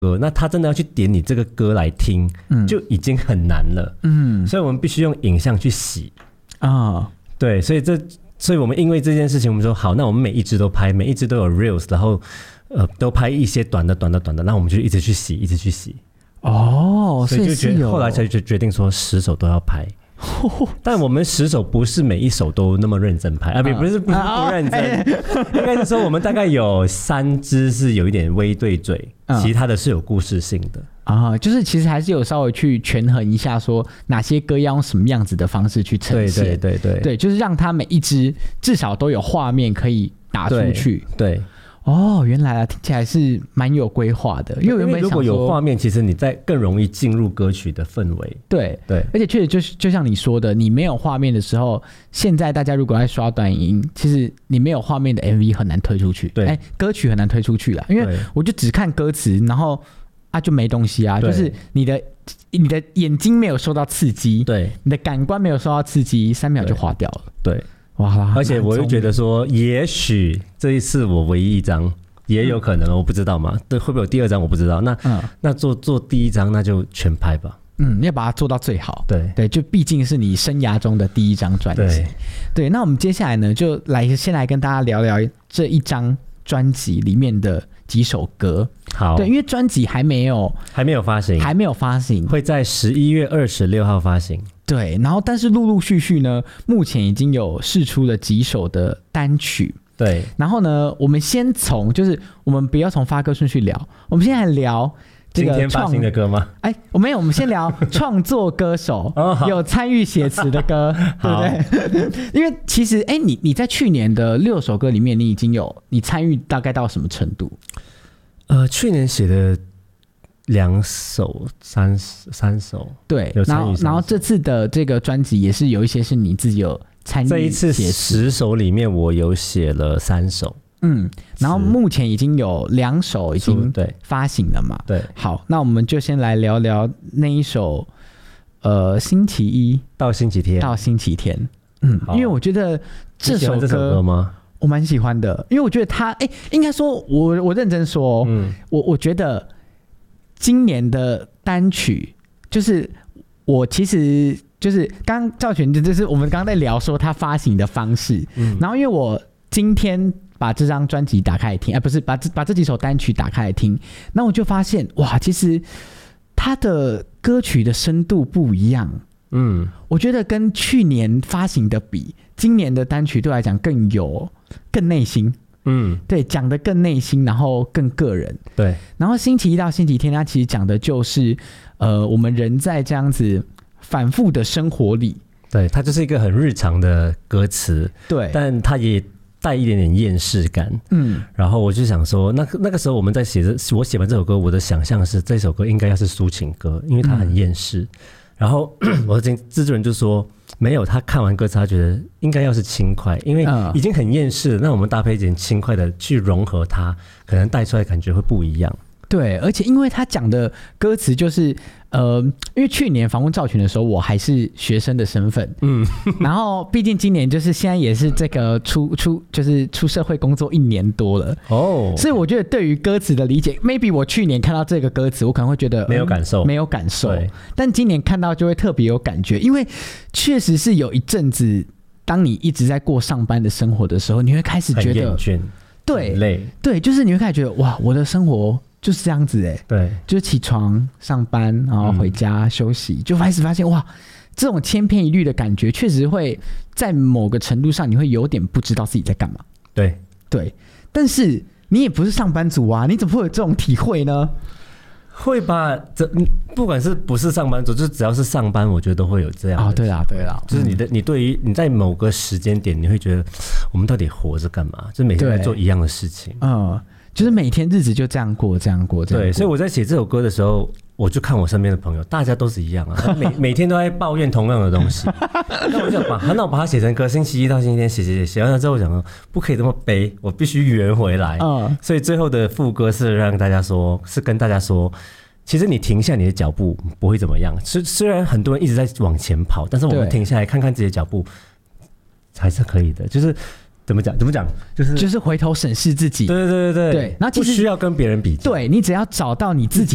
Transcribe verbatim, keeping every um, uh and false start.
歌，那他真的要去点你这个歌来听，嗯、就已经很难了。嗯，所以我们必须用影像去洗啊、哦。对，所以这，所以我们因为这件事情，我们说好，那我们每一支都拍，每一支都有 reels， 然后呃，都拍一些短的、短的、短的，那我们就一直去洗，一直去洗。 哦， 所以就觉得后来才就决定说十首都要拍。但我们十首不是每一首都那么认真拍啊，不不是不是不认真，应该是说我们大概有三支是有一点微对嘴，其他的是有故事性的啊，就是其实还是有稍微去权衡一下，说哪些歌要用什么样子的方式去呈现， 对对对对， 对，就是让它每一支至少都有画面可以打出去， 对。对哦，原来啊，听起来是蛮有规划的。因为原本如果有画面，其实你在更容易进入歌曲的氛围。 对对， 而且确实就是就像你说的，你没有画面的时候，现在大家如果在刷短影音，其实你没有画面的 M V 很难推出去，对，哎，歌曲很难推出去啦，因为我就只看歌词，然后啊就没东西啊，就是你的你的眼睛没有受到刺激，对，你的感官没有受到刺激，三秒就划掉了， 对。对哇，而且我又觉得说，也许这一次我唯一一张，也有可能、嗯、我不知道嘛，对，会不会有第二张我不知道。那、嗯、那做做第一张，那就全拍吧。 嗯，你要把它做到最好。 对对，就毕竟是你生涯中的第一张专辑。对对，那我们接下来呢，就来先来跟大家聊聊这一张专辑里面的几首歌。 好， 对，因为专辑还没有还没有发行， 还没有发行， 会在十一月二十六号发行。 对，然后但是陆陆续续呢，目前已经有释出了几首的单曲。 对， 然后呢，我们先从就是我们不要从发歌顺序聊，我们现在来聊这个今天发行的歌吗？ 哎，我没有，我们先聊创作歌手、哦、有参与写词的歌，对不对？因为其实哎，你你在去年的六首歌里面，你已经有你参与大概到什么程度？ 呃，去年写的。两首三三首对，然后然后这次的这个专辑也是有一些是你自己有参与写词，这一次十首里面我有写了三首， 嗯，然后目前已经有两首已经发行了嘛， 对， 好，那我们就先来聊聊那一首呃星期一到星期天到星期天，嗯，因为我觉得这首 歌, 这首歌吗？ 我蛮喜欢的，因为我觉得它哎，应该说我我认真说，嗯，我我觉得。今年的单曲就是我其实就是刚刚赵全就是我们刚刚在聊说他发行的方式、嗯、然后因为我今天把这张专辑打开来听，哎、呃，不是把这把这几首单曲打开来听，那我就发现哇，其实他的歌曲的深度不一样，嗯，我觉得跟去年发行的比，今年的单曲对我来讲更有更内心。嗯，对，讲得更内心，然后更个人。对，然后星期一到星期天，它其实讲的就是，呃，我们人在这样子反复的生活里， 对，它就是一个很日常的歌词，对，但它也带一点点厌世感。嗯，然后我就想说，那那个时候我们在写这，我写完这首歌，我的想象是这首歌应该要是抒情歌，因为它很厌世。嗯、然后我的制作人就说。没有，他看完歌词，他觉得应该要是轻快，因为已经很厌世了。那我们搭配一点轻快的去融合它，可能带出来感觉会不一样。 对，而且因为他讲的歌词就是，呃，因为去年访问赵群的时候，我还是学生的身份，嗯，然后毕竟今年就是现在也是这个出出就是出社会工作一年多了，哦，所以我觉得对于歌词的理解 ，maybe 我去年看到这个歌词，我可能会觉得、嗯、 没有感受， 没有感受，但今年看到就会特别有感觉，因为确实是有一阵子，当你一直在过上班的生活的时候，你会开始觉得很厌倦， 对， 很累， 对，就是你会开始觉得哇，我的生活。就是这样子哎、欸，对，就是起床上班，然后回家休息，嗯、就开始发现哇，这种千篇一律的感觉，确实会在某个程度上，你会有点不知道自己在干嘛。 对对，但是你也不是上班族啊，你怎么会有这种体会呢？ 会吧，这不管是不是上班族，就是只要是上班，我觉得都会有这样。 哦，对啦，对啦， 就是你的，你对于你在某个时间点，你会觉得我们到底活着干嘛？就每天在做一样的事情。嗯。 就是每天日子就这样过，这样过，这样过。 对，所以我在写这首歌的时候，我就看我身边的朋友，大家都是一样啊，每每天都在抱怨同样的东西。那我就把，那我把它写成歌，星期一到星期天写写写，写完了之后，我想说不可以这么悲，我必须圆回来。嗯，所以最后的副歌是让大家说，是跟大家说，其实你停下你的脚步不会怎么样。虽虽然很多人一直在往前跑，但是我们停下来看看自己的脚步，还是可以的，就是。怎么讲？怎么讲？就是就是回头审视自己。 对对对对对。 然后其实不需要跟别人比较。 对，你只要找到你自己。